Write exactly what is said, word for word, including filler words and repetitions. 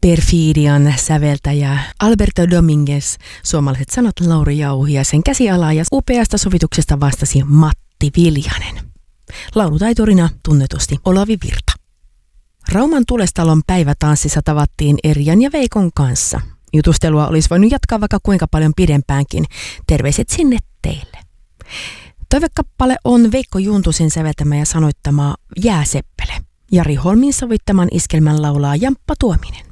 Perfidian säveltäjä Alberto Dominguez, suomalaiset sanat Lauri Jauhi ja sen käsiala ja upeasta sovituksesta vastasi Matti Viljanen. Laulutaiturina tunnetusti Olavi Virta. Rauman Tulestalon päivätanssissa tavattiin Erjan ja Veikon kanssa. Jutustelua olisi voinut jatkaa vaikka kuinka paljon pidempäänkin. Terveiset sinne teille. Toivekappale on Veikko Juntusen säveltämä ja sanoittama Jääseppele. Jari Holmin sovittaman iskelmän laulaa Jamppa Tuominen.